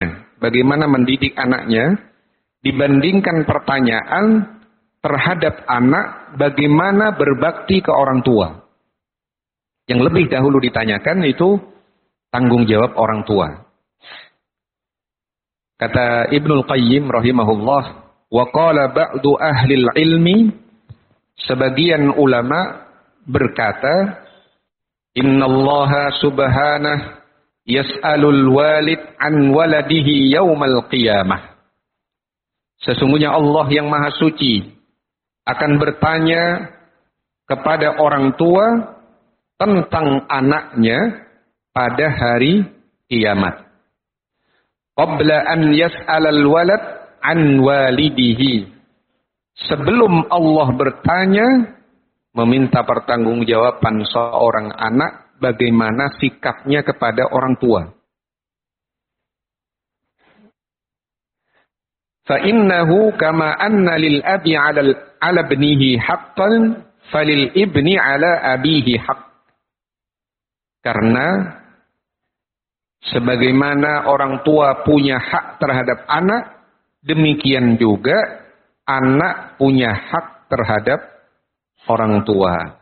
bagaimana mendidik anaknya dibandingkan pertanyaan terhadap anak bagaimana berbakti ke orang tua. Yang lebih dahulu ditanyakan itu tanggung jawab orang tua. Kata Ibnul Qayyim rahimahullah, wa qala ba'du ahlil ilmi, sebagian ulama berkata, innallaha subhanahu yas'alul walid an waladihi yaumal qiyamah. Sesungguhnya Allah yang maha suci akan bertanya kepada orang tua tentang anaknya pada hari kiamat. Qabla an yas'alal walad an walidihi. Sebelum Allah bertanya, meminta pertanggungjawaban seorang anak bagaimana sikapnya kepada orang tua. Fa innahu kama anna lil abi 'ala ibnihi haqqan falil ibni 'ala abihi haqq. Karena sebagaimana orang tua punya hak terhadap anak, demikian juga anak punya hak terhadap orang tua.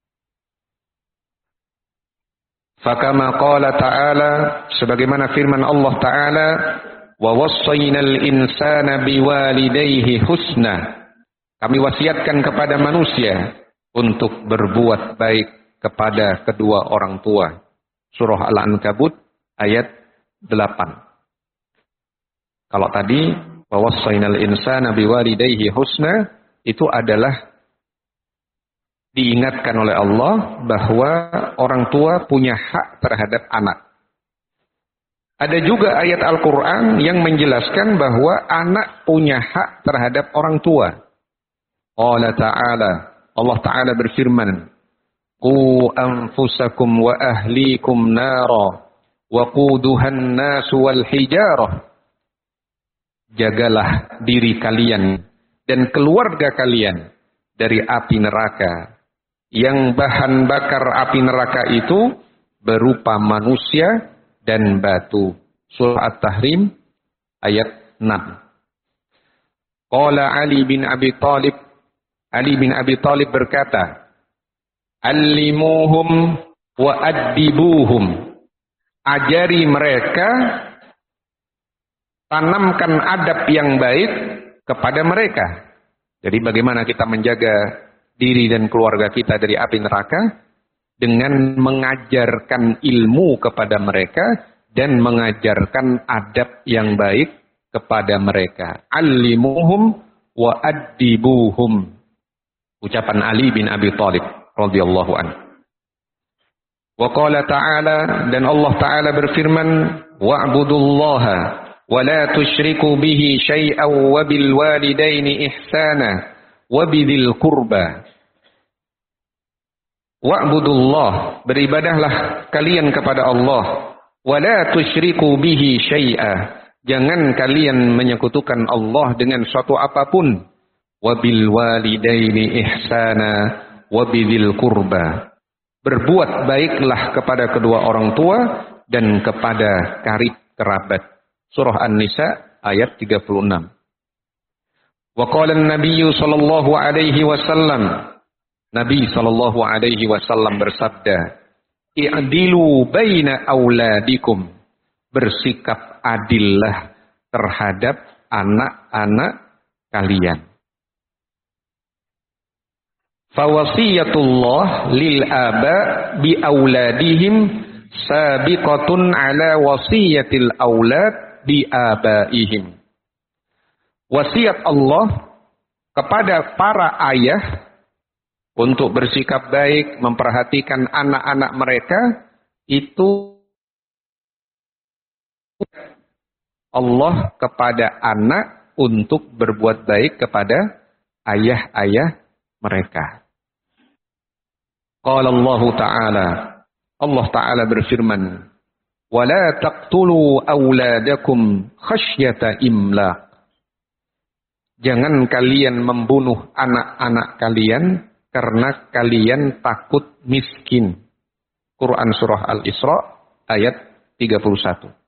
Fakama qala ta'ala, sebagaimana firman Allah Ta'ala, wa wassaynal insana biwalidayhi husna. Kami wasiatkan kepada manusia untuk berbuat baik kepada kedua orang tua. Surah Al-Ankabut ayat 8. Kalau tadi wa wassaynal insana biwalidayhi husna, itu adalah diingatkan oleh Allah bahwa orang tua punya hak terhadap anak. Ada juga ayat Al-Quran yang menjelaskan bahwa anak punya hak terhadap orang tua. Allah Ta'ala berfirman, Qu anfusakum wa ahlikum nara wa quduhan nasu wal hijarah. Jagalah diri kalian dan keluarga kalian dari api neraka. Yang bahan bakar api neraka itu berupa manusia dan batu. Surah At-Tahrim ayat 6. Qala Ali bin Abi Thalib berkata, Allimuhum wa addibuhum. Ajari mereka, tanamkan adab yang baik kepada mereka. Jadi bagaimana kita menjaga diri dan keluarga kita dari api neraka? Dengan mengajarkan ilmu kepada mereka dan mengajarkan adab yang baik kepada mereka. Allimuhum wa addibuhum. Ucapan Ali bin Abi Thalib radhiyallahu anhu. Wa qala ta'ala, dan Allah Ta'ala berfirman, wa'budullaha wa la tusyriku bihi syai'an wa bil walidaini ihsana wa bidhil qurba. Wa'budullah, beribadahlah kalian kepada Allah. Wa la tusyriku bihi syai'a, jangan kalian menyekutukan Allah dengan suatu apapun. Wa bil walidaini ihsana wa bidhil qurba. Berbuat baiklah kepada kedua orang tua dan kepada karib kerabat. Surah An-Nisa ayat 36. Wa qala an-nabiy sallallahu alaihi wasallam, Nabi sallallahu alaihi wasallam bersabda, "I'dilu baina auladikum." Bersikap adillah terhadap anak-anak kalian. Fawasiyatullah lil aba bi auladihim sabiqatun ala wasiyatil aulad bi abaihim. Wasiat Allah kepada para ayah untuk bersikap baik, memperhatikan anak-anak mereka, itu Allah kepada anak untuk berbuat baik kepada ayah-ayah mereka. Qala Allah Ta'ala, Allah Ta'ala berfirman, وَلَا تَقْتُلُوا أَوْلَادَكُمْ خَشْيَةَ إِمْلَاقٍ. Jangan kalian membunuh anak-anak kalian karena kalian takut miskin. Quran Surah Al-Isra ayat 31.